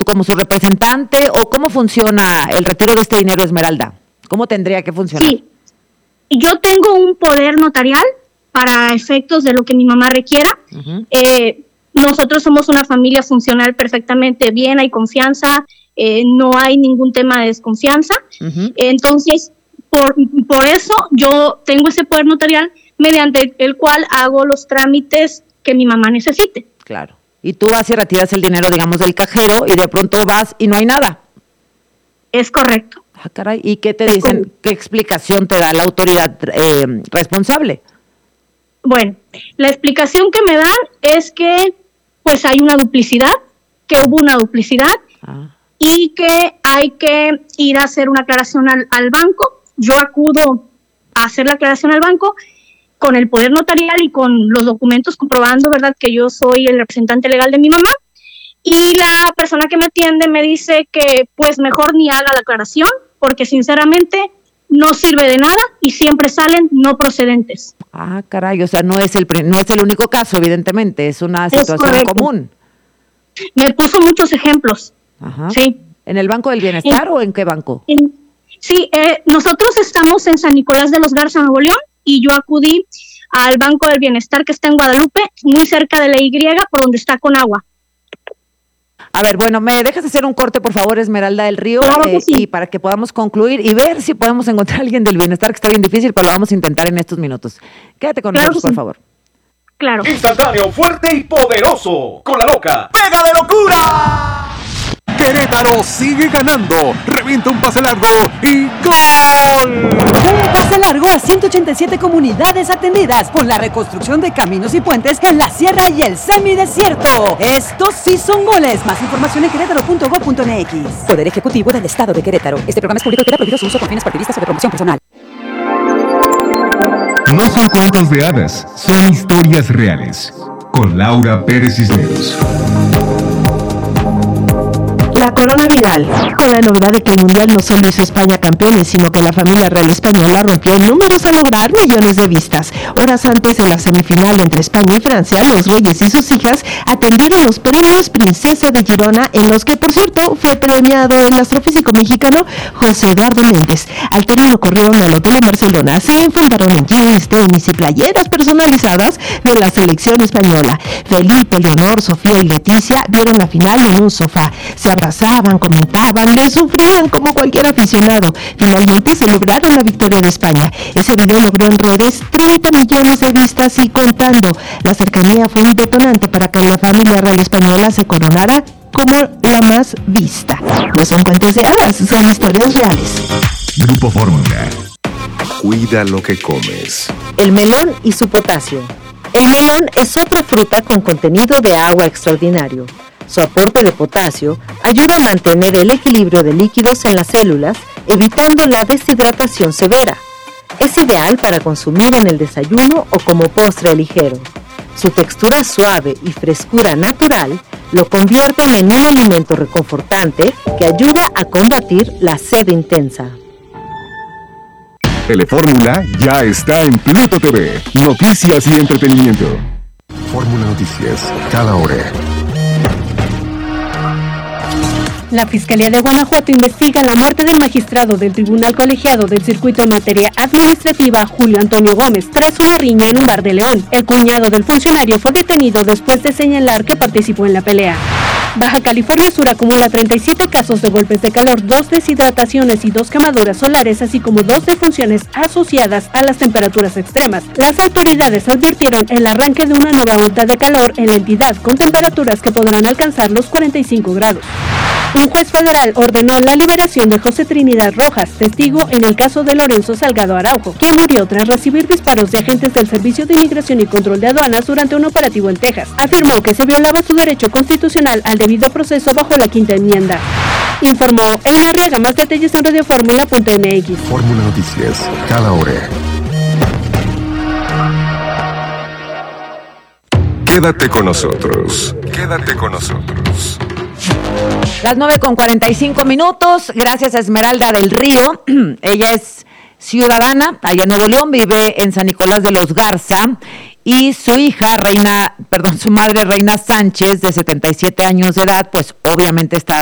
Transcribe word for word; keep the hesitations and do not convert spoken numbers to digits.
tú como su representante o cómo funciona el retiro de este dinero, Esmeralda? ¿Cómo tendría que funcionar? Sí, yo tengo un poder notarial para efectos de lo que mi mamá requiera. Uh-huh. Eh, nosotros somos una familia funcional perfectamente bien, hay confianza, eh, no hay ningún tema de desconfianza. Uh-huh. Entonces, por, por eso yo tengo ese poder notarial mediante el cual hago los trámites que mi mamá necesite. Claro. Y tú vas y retiras el dinero, digamos, del cajero y de pronto vas y no hay nada. Es correcto. Ah, caray. ¿Y qué te dicen? ¿Qué explicación te da la autoridad eh, responsable? Bueno, la explicación que me dan es que pues hay una duplicidad, que hubo una duplicidad ah. y que hay que ir a hacer una aclaración al, al banco. Yo acudo a hacer la aclaración al banco con el poder notarial y con los documentos comprobando, ¿verdad?, que yo soy el representante legal de mi mamá. Y la persona que me atiende me dice que pues mejor ni haga la aclaración, porque sinceramente no sirve de nada y siempre salen no procedentes. Ah, caray, o sea, no es el no es el único caso, evidentemente, es una situación es común. Me puso muchos ejemplos. Ajá. Sí. ¿En el Banco del Bienestar en, o en qué banco? En, sí, eh, nosotros estamos en San Nicolás de los Garza, Nuevo León, y yo acudí al Banco del Bienestar que está en Guadalupe, muy cerca de la Y, por donde está Conagua. A ver, bueno, ¿me dejas hacer un corte, por favor, Esmeralda del Río? Claro que eh, sí. Y para que podamos concluir y ver si podemos encontrar a alguien del bienestar, que está bien difícil, pero lo vamos a intentar en estos minutos. Quédate con claro nosotros, por sí. favor. Claro. Instantáneo, fuerte y poderoso. Con la loca. ¡Pega de locura! Querétaro sigue ganando. Revienta un pase largo y ¡gol! Un pase largo a ciento ochenta y siete comunidades atendidas por la reconstrucción de caminos y puentes en la sierra y el semidesierto. Estos sí son goles. Más información en querétaro punto gob punto eme equis. Poder Ejecutivo del Estado de Querétaro. Este programa es público y queda prohibido su uso con fines partidistas o de promoción personal. No son cuentos de hadas, son historias reales. Con Laura Pérez Cisneros. La corona viral, con la novedad de que el Mundial no solo hizo España campeones, sino que la familia real española rompió números al lograr millones de vistas. Horas antes de la semifinal entre España y Francia, los reyes y sus hijas atendieron los premios Princesa de Girona, en los que, por cierto, fue premiado el astrofísico mexicano José Eduardo Méndez. Al término corrieron al Hotel Barcelona, se enfrentaron en jeans, tenis y playeras personalizadas de la selección española. Felipe, Leonor, Sofía y Leticia vieron la final en un sofá. Se abrazaban, comentaban, le sufrían como cualquier aficionado. Finalmente celebraron la victoria de España. Ese video logró en redes treinta millones de vistas y contando. La cercanía fue un detonante para que la familia real española se coronara como la más vista. No son cuentos de hadas, son historias reales. Grupo Fórmula. Cuida lo que comes. El melón y su potasio. El melón es otra fruta con contenido de agua extraordinario. Su aporte de potasio ayuda a mantener el equilibrio de líquidos en las células, evitando la deshidratación severa. Es ideal para consumir en el desayuno o como postre ligero. Su textura suave y frescura natural lo convierten en un alimento reconfortante que ayuda a combatir la sed intensa. Telefórmula ya está en Pluto T V. Noticias y entretenimiento. Fórmula Noticias, cada hora. La Fiscalía de Guanajuato investiga la muerte del magistrado del Tribunal Colegiado del Circuito en Materia Administrativa, Julio Antonio Gómez, tras una riña en un bar de León. El cuñado del funcionario fue detenido después de señalar que participó en la pelea. Baja California Sur acumula treinta y siete casos de golpes de calor, dos deshidrataciones y dos quemaduras solares, así como dos defunciones asociadas a las temperaturas extremas. Las autoridades advirtieron el arranque de una nueva ola de calor en la entidad, con temperaturas que podrán alcanzar los cuarenta y cinco grados. Un juez federal ordenó la liberación de José Trinidad Rojas, testigo en el caso de Lorenzo Salgado Araujo, quien murió tras recibir disparos de agentes del Servicio de Inmigración y Control de Aduanas durante un operativo en Texas. Afirmó que se violaba su derecho constitucional al debido proceso bajo la quinta enmienda. Informó Elena Arriaga. Más detalles en radio fórmula punto eme equis. Fórmula Noticias, cada hora. Quédate con nosotros. Quédate con nosotros. Las nueve con cuarenta y cinco minutos, gracias a Esmeralda del Río. Ella es ciudadana, allá en Nuevo León, vive en San Nicolás de los Garza, y su hija, Reina, perdón, su madre, Reina Sánchez, de setenta y siete años de edad, pues obviamente está